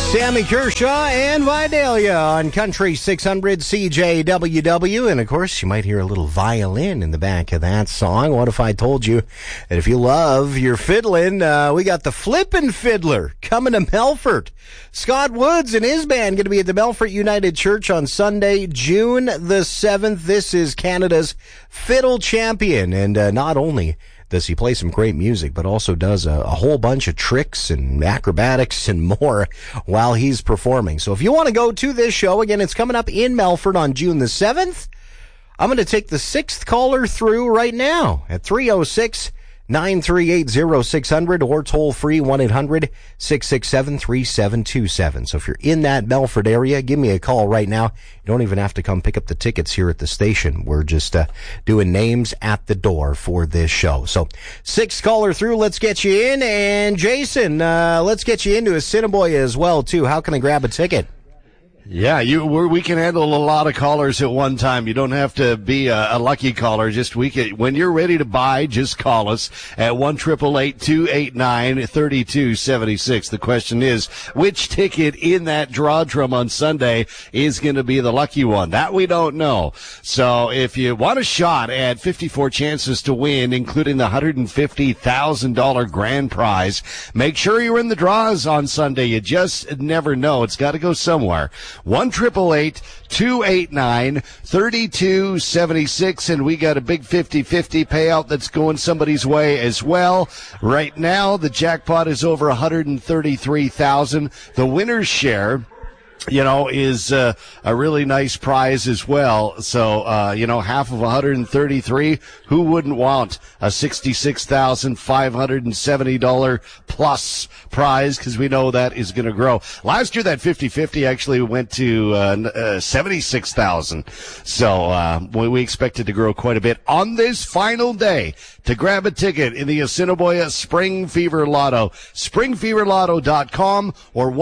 Sammy Kershaw and Vidalia on Country 600 CJWW. And, of course, you might hear a little violin in the back of that song. What if I told you that if you love your fiddling, we got the Flippin' Fiddler coming to Melfort. Scott Woods and his band going to be at the Melfort United Church on Sunday, June the 7th. This is Canada's fiddle champion. And not only does he play some great music, but also does a whole bunch of tricks and acrobatics and more while he's performing. So if you want to go to this show, again, it's coming up in Melfort on June the 7th. I'm going to take the 6th caller through right now at 306-938-0600 or toll free 1-800-667-3727. So if you're in that Melfort area, give me a call right now. You don't even have to come pick up the tickets here at the station. We're just doing names at the door for this show. So 6th caller through, let's get you in. And Jason, let's get you into Assiniboia as well, too. How can I grab a ticket? Yeah, we can handle a lot of callers at one time. You don't have to be a lucky caller. When you're ready to buy, just call us at 1-888-289-3276. The question is, which ticket in that draw drum on Sunday is going to be the lucky one? That we don't know. So if you want a shot at 54 chances to win, including the $150,000 grand prize, make sure you're in the draws on Sunday. You just never know. It's got to go somewhere. 1-888-289-3276, and we got a big 50-50 payout that's going somebody's way as well. Right now, the jackpot is over $133,000. The winner's share, is a really nice prize as well. So, half of 133, who wouldn't want a $66,570 plus prize? Because we know that is going to grow. Last year, that 50-50 actually went to $76,000. So, we expect it to grow quite a bit on this final day. To grab a ticket in the Assiniboia Spring Fever Lotto, springfeverlotto.com or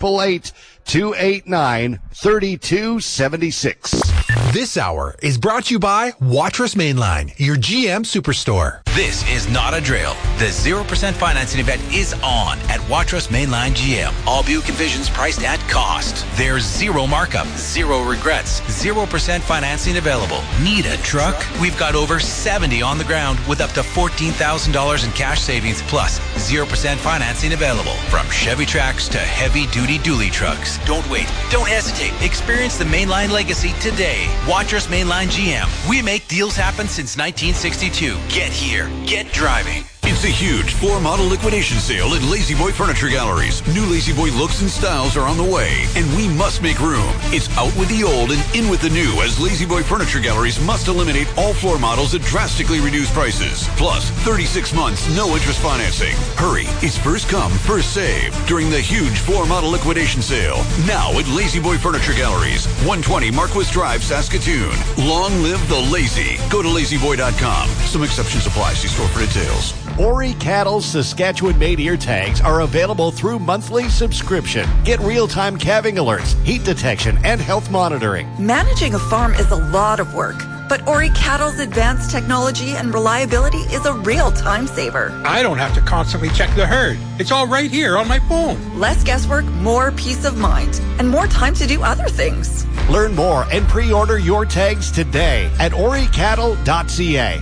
1-888-289-3276. This hour is brought to you by Watrous Mainline, your GM Superstore. This is not a drill. The 0% financing event is on at Watrous Mainline GM. All Buick Envisions priced at cost. There's zero markup, zero regrets, 0% financing available. Need a truck? We've got over 70 on the ground with up to $14,000 in cash savings plus 0% financing available. From Chevy Trax to heavy-duty dually trucks. Don't wait. Don't hesitate. Experience the Mainline legacy today. Watrous Mainline GM. We make deals happen since 1962. Get here. Get driving. It's a huge floor-model liquidation sale at La-Z-Boy Furniture Galleries. New La-Z-Boy looks and styles are on the way, and we must make room. It's out with the old and in with the new, as La-Z-Boy Furniture Galleries must eliminate all floor models at drastically reduced prices. Plus, 36 months, no interest financing. Hurry, it's first come, first save during the huge floor-model liquidation sale. Now at La-Z-Boy Furniture Galleries, 120 Marquis Drive, Saskatoon. Long live the lazy. Go to lazyboy.com. Some exceptions apply. See store for details. Ori Cattle's Saskatchewan-made ear tags are available through monthly subscription. Get real-time calving alerts, heat detection, and health monitoring. Managing a farm is a lot of work, but Ori Cattle's advanced technology and reliability is a real time saver. I don't have to constantly check the herd. It's all right here on my phone. Less guesswork, more peace of mind, and more time to do other things. Learn more and pre-order your tags today at oricattle.ca.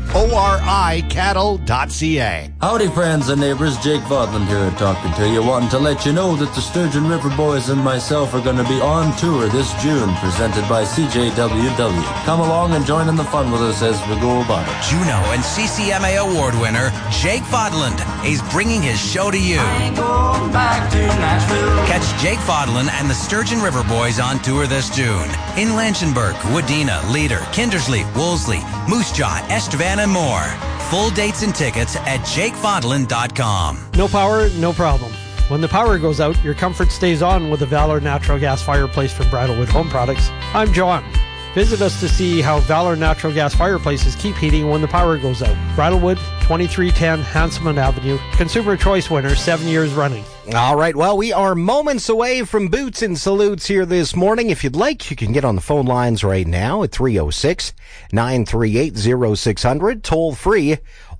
ORI-cattle.ca. Howdy, friends and neighbors. Jake Vodland here talking to you, wanting to let you know that the Sturgeon River Boys and myself are going to be on tour this June, presented by CJWW. Come along and join in the fun with us as we go by. Juno and CCMA award winner Jake Vodland is bringing his show to you. I ain't going back to Nashville. Catch Jake Vodland and the Sturgeon River Boys on tour this June in Lanchenberg, Wadena, Leader, Kindersley, Wolseley, Moose Jaw, Estevan, and more. Full dates and tickets at jakefodland.com. No power, no problem. When the power goes out, your comfort stays on with the Valor Natural Gas Fireplace from Bridlewood Home Products. I'm John. Visit us to see how Valor Natural Gas Fireplaces keep heating when the power goes out. Bridlewood, 2310 Hanselman Avenue. Consumer Choice winner 7 years running. All right, well, we are moments away from Boots and Salutes here this morning. If you'd like, you can get on the phone lines right now at 306-938-0600, toll free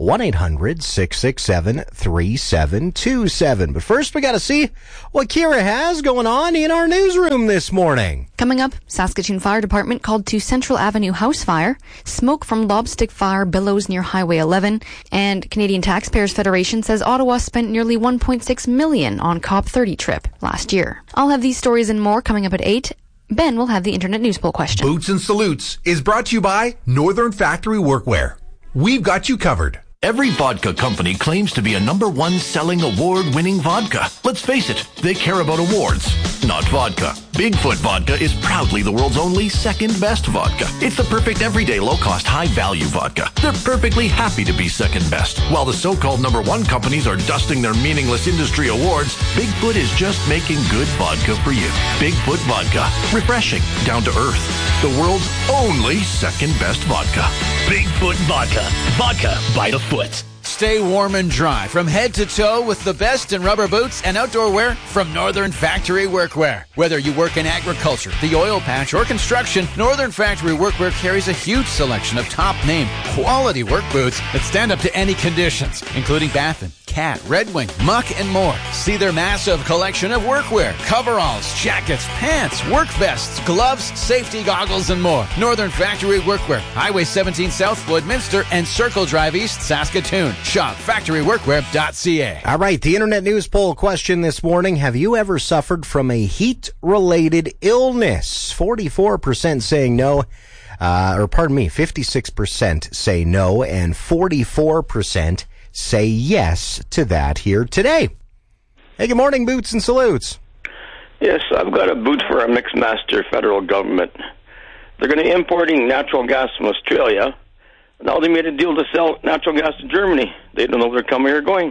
1-800-667-3727. But first, we got to see what Kira has going on in our newsroom this morning. Coming up, Saskatoon Fire Department called to Central Avenue house fire, smoke from lobstick fire billows near Highway 11, and Canadian Taxpayers Federation says Ottawa spent nearly $1.6 million on COP30 trip last year. I'll have these stories and more coming up at 8. Ben will have the Internet News Poll question. Boots and Salutes is brought to you by Northern Factory Workwear. We've got you covered. Every vodka company claims to be a #1 selling award-winning vodka. Let's face it, they care about awards, not vodka. Bigfoot Vodka is proudly the world's only second-best vodka. It's the perfect everyday low-cost, high-value vodka. They're perfectly happy to be second-best. While the so-called #1 companies are dusting their meaningless industry awards, Bigfoot is just making good vodka for you. Bigfoot Vodka. Refreshing, down to earth. The world's only second-best vodka. Bigfoot Vodka. Vodka by the foot. Stay warm and dry from head to toe with the best in rubber boots and outdoor wear from Northern Factory Workwear. Whether you work in agriculture, the oil patch, or construction, Northern Factory Workwear carries a huge selection of top-name, quality work boots that stand up to any conditions, including Baffin, Cat, Red Wing, Muck, and more. See their massive collection of workwear, coveralls, jackets, pants, work vests, gloves, safety goggles, and more. Northern Factory Workwear, Highway 17 South, Woodminster, and Circle Drive East, Saskatoon. Shop factoryworkwear.ca. All right, the Internet News Poll question this morning. Have you ever suffered from a heat-related illness? 44% saying no, 56% say no, and 44% say yes to that here today. Hey, good morning, Boots and Salutes. Yes, I've got a boot for our Mixmaster federal government. They're going to be importing natural gas from Australia. Now they made a deal to sell natural gas to Germany. They don't know if they're coming or going.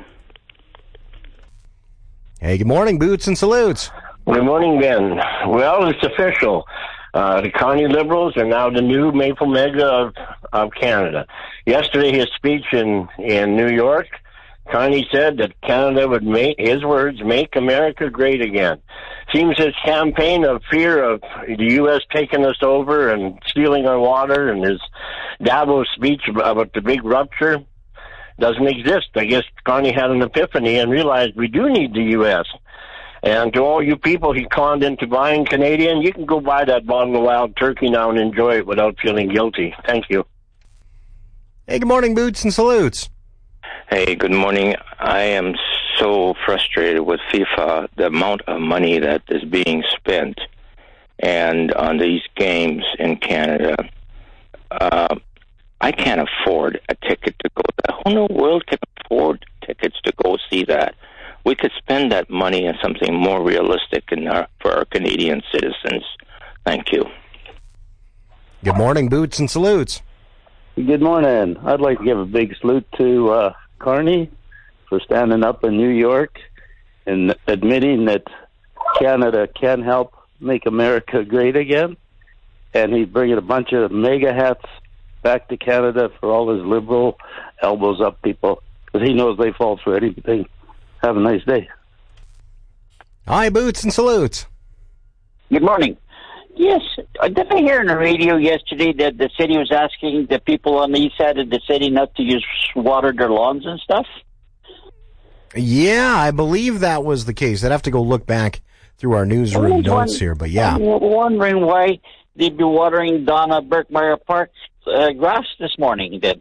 Hey, good morning, Boots and Salutes. Good morning, Ben. Well, it's official. The Carney Liberals are now the new Maple Mega of Canada. Yesterday, his speech in New York, Carney said that Canada would make, his words, make America great again. Seems his campaign of fear of the U.S. taking us over and stealing our water and his Davos speech about the big rupture doesn't exist. I guess Carney had an epiphany and realized we do need the U.S. And to all you people he conned into buying Canadian, you can go buy that bottle of wild turkey now and enjoy it without feeling guilty. Thank you. Hey, good morning, Boots and Salutes. Hey, good morning. I am so frustrated with FIFA, the amount of money that is being spent and on these games in Canada. I can't afford a ticket to go there. Who in the world can afford tickets to go see that? We could spend that money on something more realistic for our Canadian citizens. Thank you. Good morning, Boots and Salutes. Good morning. I'd like to give a big salute to Carney for standing up in New York and admitting that Canada can help make America great again. And he's bringing a bunch of mega hats back to Canada for all his liberal elbows up people, because he knows they fall for anything. Have a nice day. Hi, Boots and Salutes. Good morning. Yes, did I hear on the radio yesterday that the city was asking the people on the east side of the city not to use water their lawns and stuff? Yeah, I believe that was the case. I'd have to go look back through our newsroom notes here, but yeah. I'm wondering why they'd be watering Donna Birkmeyer Park grass this morning, then.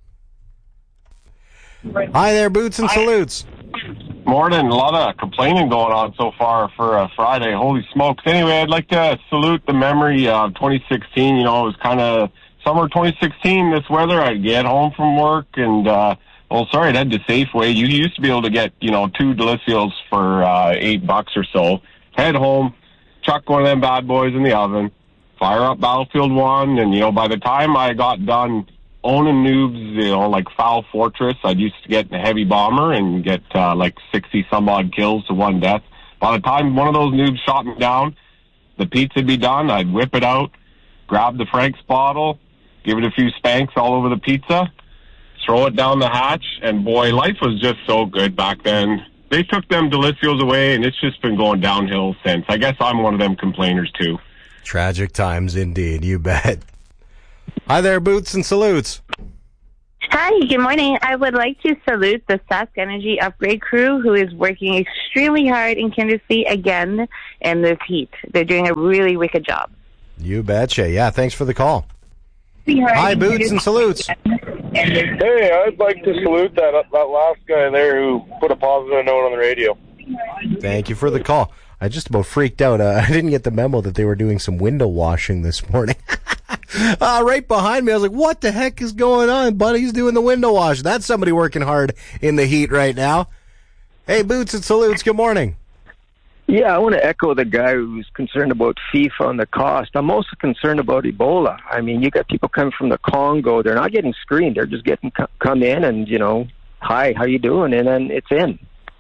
Hi there, Boots and Salutes. Morning. A lot of complaining going on so far for Friday. Holy smokes. Anyway, I'd like to salute the memory of 2016. You know, it was kind of summer 2016, this weather. I'd get home from work and, I'd head to Safeway. You used to be able to get, 2 Delicios for $8 or so. Head home, chuck one of them bad boys in the oven, fire up Battlefield 1, and, by the time I got done owning noobs, like Foul Fortress, I used to get in a heavy bomber and get 60 some odd kills to 1 death. By the time one of those noobs shot me down, the pizza'd be done. I'd whip it out, grab the Frank's bottle, give it a few spanks all over the pizza, throw it down the hatch, and boy, life was just so good back then. They took them Delicios away, and it's just been going downhill since. I guess I'm one of them complainers, too. Tragic times indeed, you bet. Hi there, Boots and Salutes. Hi, good morning. I would like to salute the Sask Energy upgrade crew who is working extremely hard in Kindersley again in this heat. They're doing a really wicked job. You betcha. Yeah, thanks for the call. Hi, Boots and Salutes. Hey, I'd like to salute that last guy there who put a positive note on the radio. Thank you for the call. I just about freaked out. I didn't get the memo that they were doing some window washing this morning. Right behind me, I was like, what the heck is going on? Buddy's doing the window wash. That's somebody working hard in the heat right now. Hey, Boots and Salutes, good morning. Yeah, I want to echo the guy who's concerned about FIFA and the cost. I'm also concerned about Ebola. I mean, you got people coming from the Congo. They're not getting screened. They're just getting come in and, hi, how you doing? And then it's in.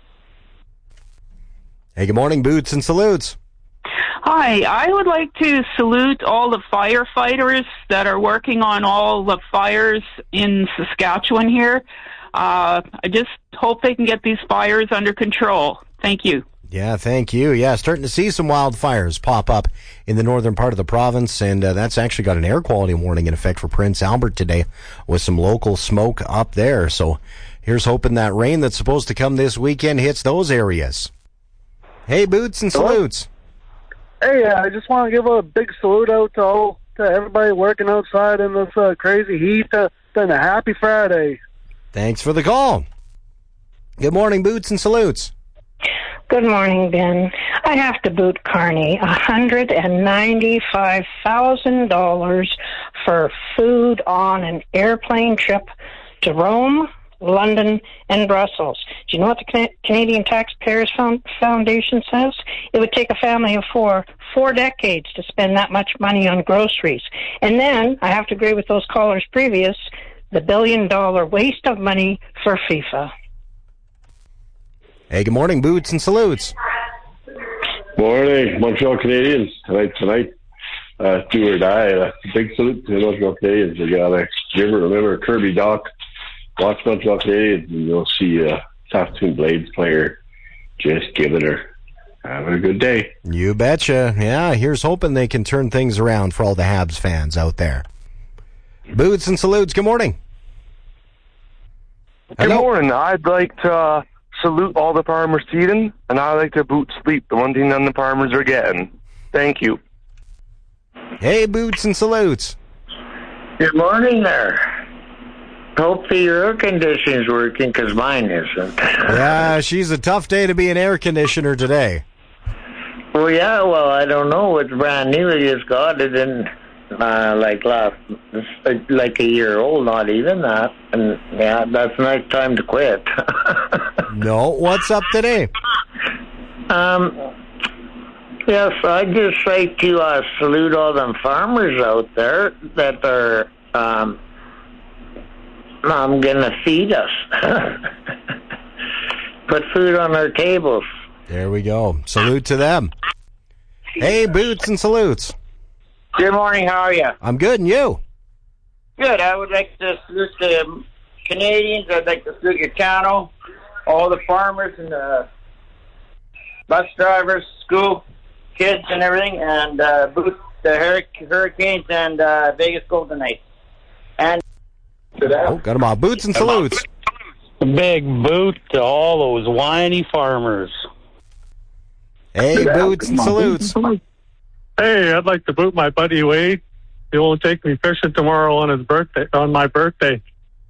Hey, good morning, Boots and Salutes. Hi, I would like to salute all the firefighters that are working on all the fires in Saskatchewan here. I just hope they can get these fires under control. Thank you. Yeah, thank you. Yeah, starting to see some wildfires pop up in the northern part of the province, and that's actually got an air quality warning in effect for Prince Albert today with some local smoke up there. So here's hoping that rain that's supposed to come this weekend hits those areas. Hey, Boots and Salutes. Hey, I just want to give a big salute out to everybody working outside in this crazy heat. Then a happy Friday. Thanks for the call. Good morning, Boots and Salutes. Good morning, Ben. I have to boot Carney $195,000 for food on an airplane trip to Rome, London, and Brussels. Do you know what the Canadian Taxpayers Foundation says? It would take a family of four decades to spend that much money on groceries. And then, I have to agree with those callers previous, the $1 billion waste of money for FIFA. Hey, good morning, Boots and Salutes. Morning, Montreal Canadiens. Tonight, do or die. Big salute to the Montreal Canadiens. You gotta remember Kirby Doc. Watch Montreal Canadiens, and you'll see Saskatoon Blades player just giving her. Having a good day. You betcha. Yeah, here's hoping they can turn things around for all the Habs fans out there. Boots and Salutes, good morning. Good morning. I'd like to salute all the farmers seeding, and I'd like to boot sleep, the one thing none of the farmers are getting. Thank you. Hey, Boots and Salutes. Good morning there. Hopefully your air conditioning's working, because mine isn't. Yeah, she's a tough day to be an air conditioner today. Well, I don't know. It's brand new. I just got it in, like a year old, not even that. And, yeah, that's a nice time to quit. No, what's up today? Yes, I'd just like to salute all them farmers out there that are going to feed us. Put food on our tables. There we go. Salute to them. Hey, Boots and Salutes. Good morning, how are you? I'm good, and you? Good. I would like to salute the Canadians. I'd like to salute your channel, all the farmers and the bus drivers, school kids and everything, and boot the Hurricanes and Vegas Golden Knights. And got them all. Boots and Salutes. A big boot to all those whiny farmers. Hey, Boots and Salutes. Hey, I'd like to boot my buddy Wade. He won't take me fishing tomorrow on my birthday.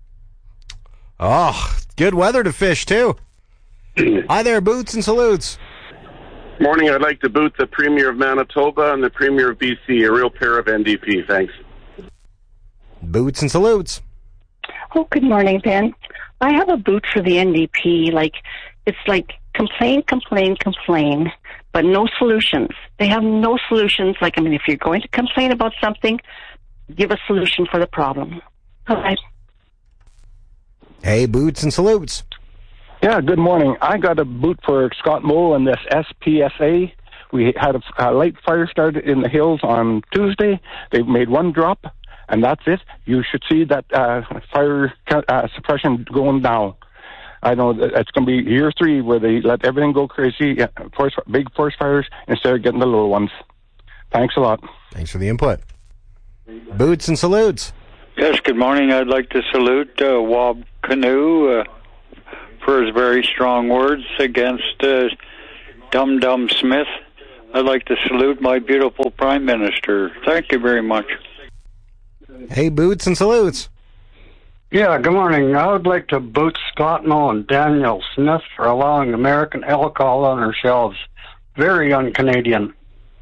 Oh, good weather to fish, too. Hi there, Boots and Salutes. Morning, I'd like to boot the Premier of Manitoba and the Premier of BC, a real pair of NDP. Thanks. Boots and Salutes. Oh, good morning, Ben. I have a boot for the NDP. It's like complain, but no solutions. They have no solutions. If you're going to complain about something, give a solution for the problem. Bye. Hey, Boots and Salutes. Yeah, good morning. I got a boot for Scott Moe and this SPSA. We had a light fire started in the hills on Tuesday. They made one drop, and that's it. You should see that fire suppression going down. I know that it's going to be year 3 where they let everything go crazy, big forest fires, instead of getting the little ones. Thanks a lot. Thanks for the input. Boots and salutes. Yes, good morning. I'd like to salute Wab Canoe for his very strong words against Dum Dum Smith. I'd like to salute my beautiful Prime Minister. Thank you very much. Hey, Boots and salutes. Yeah, good morning. I would like to boot Scott Moe and Daniel Smith for allowing American alcohol on our shelves. Very un-Canadian.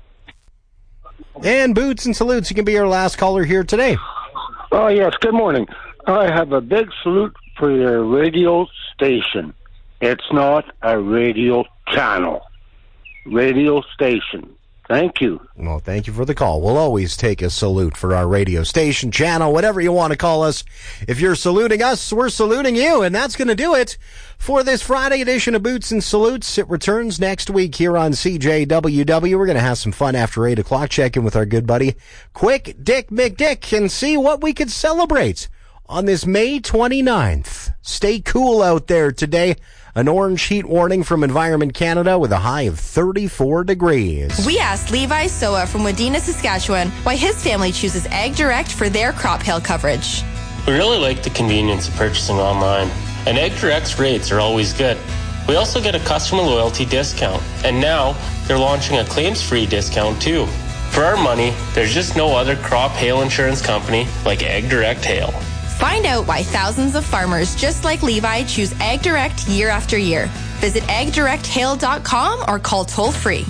And Boots and salutes. You can be our last caller here today. Oh, yes, good morning. I have a big salute for your radio station. It's not a radio channel. Radio station. Thank you. Well, thank you for the call. We'll always take a salute for our radio station, channel, whatever you want to call us. If you're saluting us, we're saluting you, and that's going to do it for this Friday edition of Boots and Salutes. It returns next week here on CJWW. We're going to have some fun after 8 o'clock. Check in with our good buddy, Quick Dick McDick, and see what we could celebrate on this May 29th. Stay cool out there today. An orange heat warning from Environment Canada with a high of 34 degrees. We asked Levi Soa from Wadena, Saskatchewan, why his family chooses Ag Direct for their crop hail coverage. We really like the convenience of purchasing online, and Ag Direct's rates are always good. We also get a customer loyalty discount, and now they're launching a claims-free discount too. For our money, there's just no other crop hail insurance company like Ag Direct Hail. Find out why thousands of farmers just like Levi choose Ag Direct year after year. Visit agdirecthail.com or call toll-free.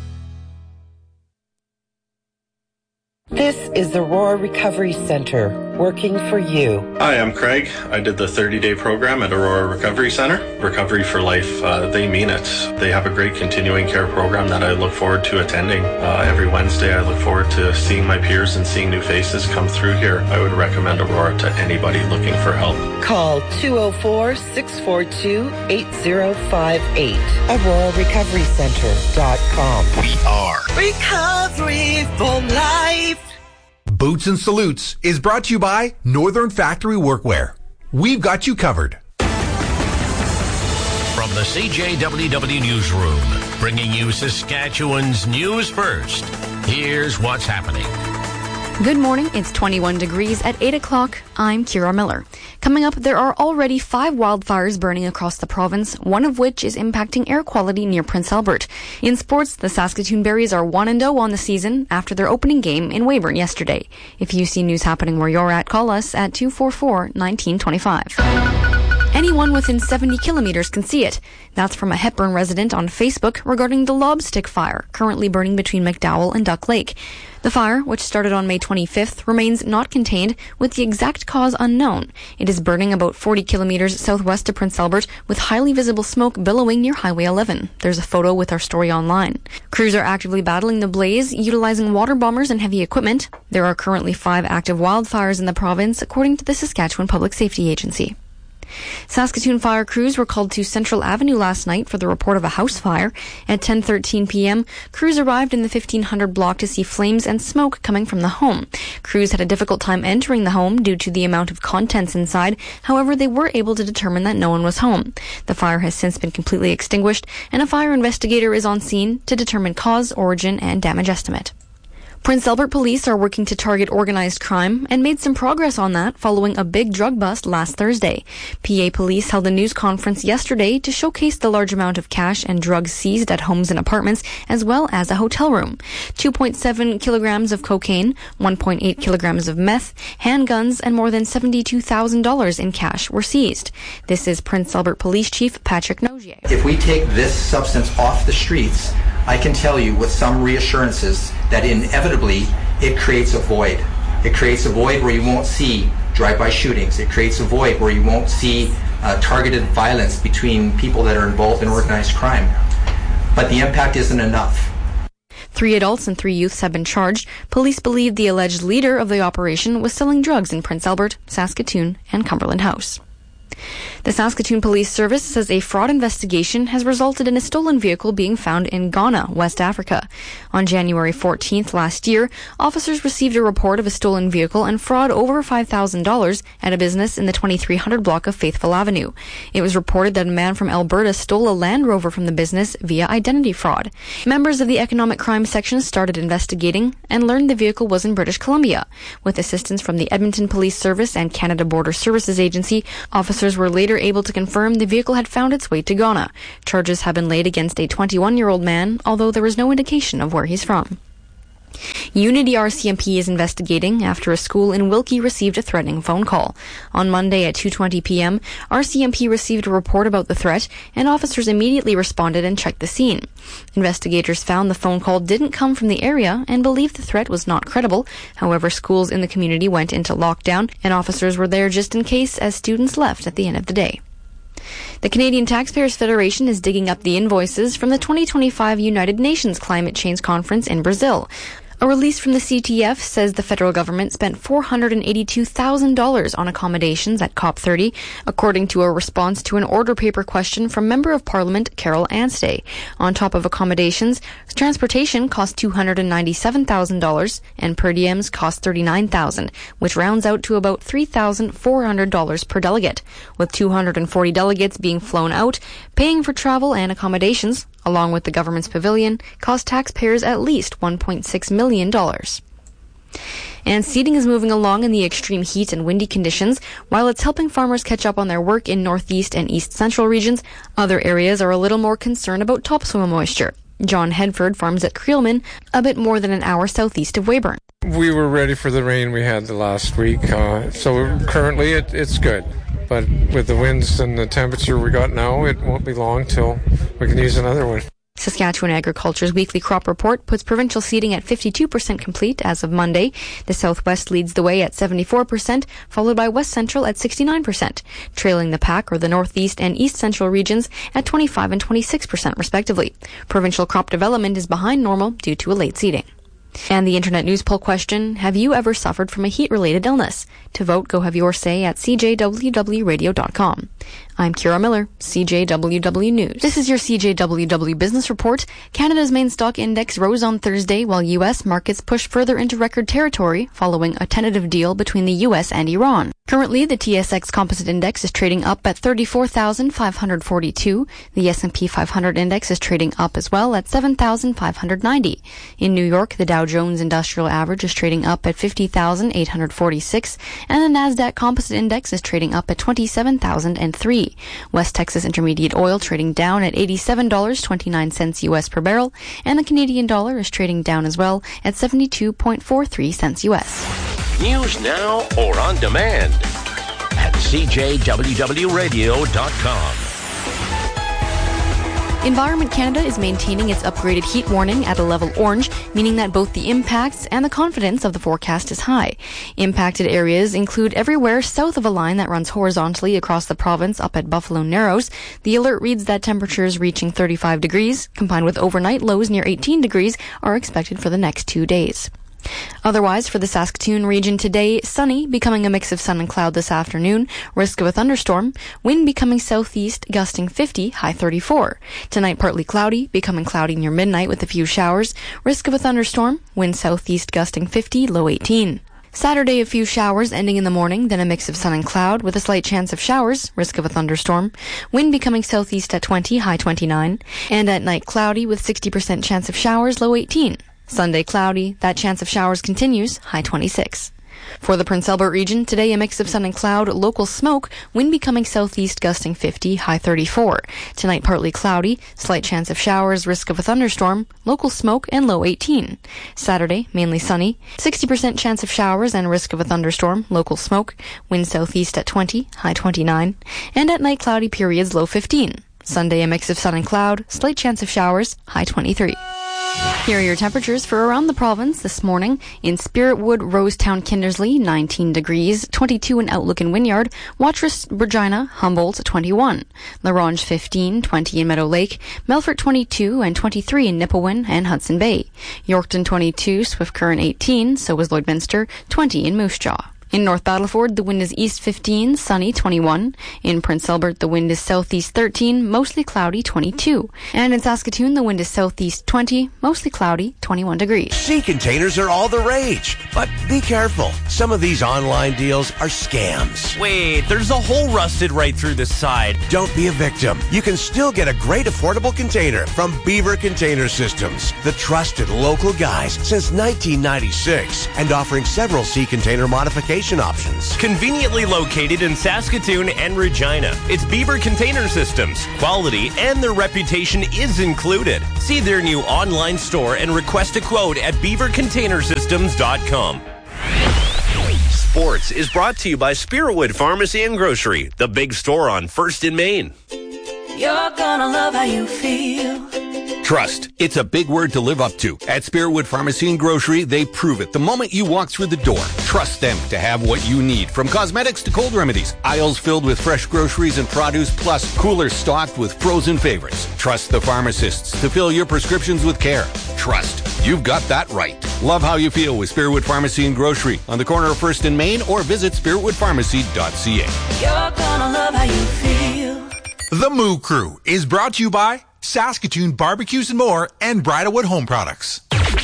This is the Aurora Recovery Center, working for you. Hi, I'm Craig. I did the 30-day program at Aurora Recovery Center. Recovery for Life, they mean it. They have a great continuing care program that I look forward to attending. Every Wednesday, I look forward to seeing my peers and seeing new faces come through here. I would recommend Aurora to anybody looking for help. Call 204-642-8058. AuroraRecoveryCenter.com. We are Recovery for Life. Boots and Salutes is brought to you by Northern Factory Workwear. We've got you covered. From the CJWW Newsroom, bringing you Saskatchewan's news first. Here's what's happening. Good morning. It's 21 degrees at 8 o'clock. I'm Kira Miller. Coming up, there are already 5 wildfires burning across the province, one of which is impacting air quality near Prince Albert. In sports, the Saskatoon Berries are 1-0 on the season after their opening game in Weyburn yesterday. If you see news happening where you're at, call us at 244-1925. Anyone within 70 kilometers can see it. That's from a Hepburn resident on Facebook regarding the Lobstick Fire, currently burning between McDowell and Duck Lake. The fire, which started on May 25th, remains not contained, with the exact cause unknown. It is burning about 40 kilometers southwest of Prince Albert, with highly visible smoke billowing near Highway 11. There's a photo with our story online. Crews are actively battling the blaze, utilizing water bombers and heavy equipment. There are currently 5 active wildfires in the province, according to the Saskatchewan Public Safety Agency. Saskatoon fire crews were called to Central Avenue last night for the report of a house fire. At 10:13 p.m., crews arrived in the 1500 block to see flames and smoke coming from the home. Crews had a difficult time entering the home due to the amount of contents inside. However, they were able to determine that no one was home. The fire has since been completely extinguished, and a fire investigator is on scene to determine cause, origin, and damage estimate. Prince Albert police are working to target organized crime and made some progress on that following a big drug bust last Thursday. PA police held a news conference yesterday to showcase the large amount of cash and drugs seized at homes and apartments, as well as a hotel room. 2.7 kilograms of cocaine, 1.8 kilograms of meth, handguns, and more than $72,000 in cash were seized. This is Prince Albert Police Chief Patrick Nogier. If we take this substance off the streets, I can tell you with some reassurances that inevitably it creates a void. It creates a void where you won't see drive-by shootings. It creates a void where you won't see targeted violence between people that are involved in organized crime. But the impact isn't enough. 3 adults and 3 youths have been charged. Police believe the alleged leader of the operation was selling drugs in Prince Albert, Saskatoon, and Cumberland House. The Saskatoon Police Service says a fraud investigation has resulted in a stolen vehicle being found in Ghana, West Africa. On January 14th last year, officers received a report of a stolen vehicle and fraud over $5,000 at a business in the 2300 block of Faithful Avenue. It was reported that a man from Alberta stole a Land Rover from the business via identity fraud. Members of the Economic Crime Section started investigating and learned the vehicle was in British Columbia. With assistance from the Edmonton Police Service and Canada Border Services Agency, officers were later able to confirm the vehicle had found its way to Ghana. Charges have been laid against a 21-year-old man, although there is no indication of where he's from. Unity RCMP is investigating after a school in Wilkie received a threatening phone call. On Monday at 2:20 p.m., RCMP received a report about the threat, and officers immediately responded and checked the scene. Investigators found the phone call didn't come from the area and believed the threat was not credible. However, schools in the community went into lockdown, and officers were there just in case as students left at the end of the day. The Canadian Taxpayers Federation is digging up the invoices from the 2025 United Nations Climate Change Conference in Brazil. A release from the CTF says the federal government spent $482,000 on accommodations at COP30, according to a response to an order paper question from Member of Parliament Carol Anstey. On top of accommodations, transportation cost $297,000 and per diems cost $39,000, which rounds out to about $3,400 per delegate. With 240 delegates being flown out, paying for travel and accommodations, along with the government's pavilion, cost taxpayers at least $1.6 million. And seeding is moving along in the extreme heat and windy conditions. While it's helping farmers catch up on their work in northeast and east central regions, other areas are a little more concerned about topsoil moisture. John Hedford farms at Creelman, a bit more than an hour southeast of Weyburn. We were ready for the rain we had the last week, so currently it's good. But with the winds and the temperature we got now, it won't be long till we can use another one. Saskatchewan Agriculture's weekly crop report puts provincial seeding at 52% complete as of Monday. The Southwest leads the way at 74%, followed by West Central at 69%. Trailing the pack are the Northeast and East Central regions at 25 and 26% respectively. Provincial crop development is behind normal due to a late seeding. And the Internet News Poll question, have you ever suffered from a heat-related illness? To vote, go have your say at cjwwradio.com. I'm Kira Miller, CJWW News. This is your CJWW Business Report. Canada's main stock index rose on Thursday while U.S. markets pushed further into record territory following a tentative deal between the U.S. and Iran. Currently, the TSX Composite Index is trading up at 34,542. The S&P 500 Index is trading up as well at 7,590. In New York, the Dow Jones Industrial Average is trading up at 50,846, and the Nasdaq Composite Index is trading up at 27,003. West Texas Intermediate Oil trading down at $87.29 U.S. per barrel, and the Canadian dollar is trading down as well at 72.43 cents U.S. News now or on demand at cjwwradio.com. Environment Canada is maintaining its upgraded heat warning at a level orange, meaning that both the impacts and the confidence of the forecast is high. Impacted areas include everywhere south of a line that runs horizontally across the province up at Buffalo Narrows. The alert reads that temperatures reaching 35 degrees, combined with overnight lows near 18 degrees, are expected for the next 2 days. Otherwise, for the Saskatoon region today, sunny, becoming a mix of sun and cloud this afternoon, risk of a thunderstorm, wind becoming southeast, gusting 50, high 34. Tonight, partly cloudy, becoming cloudy near midnight with a few showers, risk of a thunderstorm, wind southeast gusting 50, low 18. Saturday, a few showers ending in the morning, then a mix of sun and cloud with a slight chance of showers, risk of a thunderstorm. Wind becoming southeast at 20, high 29. And at night, cloudy with 60% chance of showers, low 18. Sunday, cloudy. That chance of showers continues, high 26. For the Prince Albert region, today a mix of sun and cloud, local smoke, wind becoming southeast gusting 50, high 34. Tonight, partly cloudy, slight chance of showers, risk of a thunderstorm, local smoke, and low 18. Saturday, mainly sunny, 60% chance of showers and risk of a thunderstorm, local smoke, wind southeast at 20, high 29. And at night, cloudy periods, low 15. Sunday, a mix of sun and cloud, slight chance of showers, high 23. Here are your temperatures for around the province this morning. In Spiritwood, Rosetown, Kindersley, 19 degrees, 22 in Outlook and Wynyard, Watrous, Regina, Humboldt, 21, La Ronge, 15, 20 in Meadow Lake, Melfort, 22, and 23 in Nipawin and Hudson Bay, Yorkton, 22, Swift Current, 18, so was Lloydminster, 20 in Moose Jaw. In North Battleford, the wind is east 15, sunny 21. In Prince Albert, the wind is southeast 13, mostly cloudy 22. And in Saskatoon, the wind is southeast 20, mostly cloudy 21 degrees. Sea containers are all the rage, but be careful. Some of these online deals are scams. Wait, there's a hole rusted right through the side. Don't be a victim. You can still get a great affordable container from Beaver Container Systems, the trusted local guys since 1996, and offering several sea container modifications options. Conveniently located in Saskatoon and Regina. It's Beaver Container Systems. Quality and their reputation is included. See their new online store and request a quote at beavercontainersystems.com. Sports is brought to you by Spiritwood Pharmacy and Grocery, the big store on 1st in Main. You're gonna love how you feel. Trust. It's a big word to live up to. At Spiritwood Pharmacy and Grocery, they prove it the moment you walk through the door. Trust them to have what you need, from cosmetics to cold remedies. Aisles filled with fresh groceries and produce, plus coolers stocked with frozen favorites. Trust the pharmacists to fill your prescriptions with care. Trust. You've got that right. Love how you feel with Spiritwood Pharmacy and Grocery on the corner of 1st and Main, or visit spiritwoodpharmacy.ca. You're gonna love how you feel. The Moo Crew is brought to you by Saskatoon Barbecues and More and Bridalwood Home Products.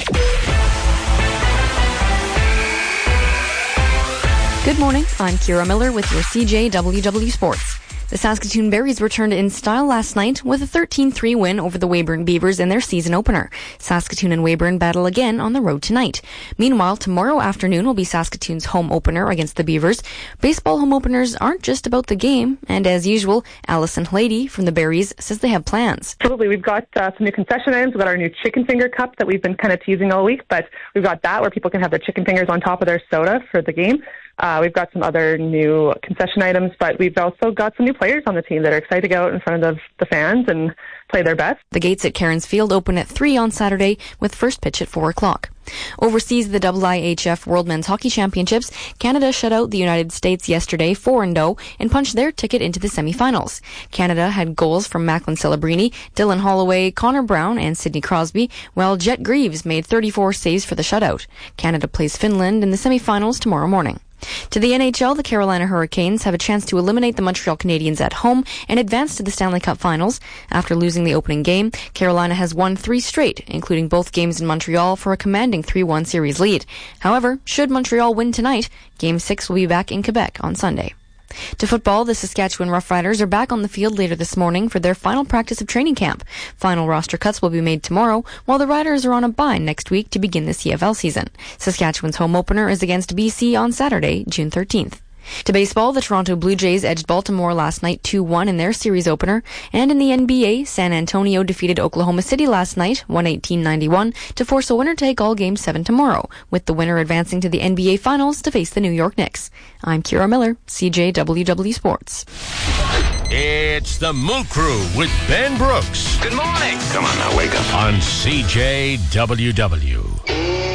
Good morning. I'm Kira Miller with your CJWW Sports. The Saskatoon Berries returned in style last night with a 13-3 win over the Weyburn Beavers in their season opener. Saskatoon and Weyburn battle again on the road tonight. Meanwhile, tomorrow afternoon will be Saskatoon's home opener against the Beavers. Baseball home openers aren't just about the game, and as usual, Alison Hlady from the Berries says they have plans. Absolutely. We've got some new concession items. We've got our new chicken finger cup that we've been kind of teasing all week, but we've got that where people can have their chicken fingers on top of their soda for the game. We've got some other new concession items, but we've also got some new players on the team that are excited to go out in front of the fans and play their best. The gates at Cairns Field open at 3 on Saturday, with first pitch at 4 o'clock. Overseas, the IIHF World Men's Hockey Championships, Canada shut out the United States yesterday 4-0 and punched their ticket into the semifinals. Canada had goals from Macklin Celebrini, Dylan Holloway, Connor Brown, and Sidney Crosby, while Jet Greaves made 34 saves for the shutout. Canada plays Finland in the semifinals tomorrow morning. To the NHL, the Carolina Hurricanes have a chance to eliminate the Montreal Canadiens at home and advance to the Stanley Cup Finals. After losing the opening game, Carolina has won 3 straight, including both games in Montreal, for a commanding 3-1 series lead. However, should Montreal win tonight, Game 6 will be back in Quebec on Sunday. To football, the Saskatchewan Roughriders are back on the field later this morning for their final practice of training camp. Final roster cuts will be made tomorrow, while the Riders are on a bye next week to begin the CFL season. Saskatchewan's home opener is against BC on Saturday, June 13th. To baseball, the Toronto Blue Jays edged Baltimore last night 2-1 in their series opener. And in the NBA, San Antonio defeated Oklahoma City last night 118-91 to force a winner-take-all Game 7 tomorrow, with the winner advancing to the NBA Finals to face the New York Knicks. I'm Kira Miller, CJWW Sports. It's the Moo Crew with Ben Brooks. Good morning. Come on now, wake up. On CJWW.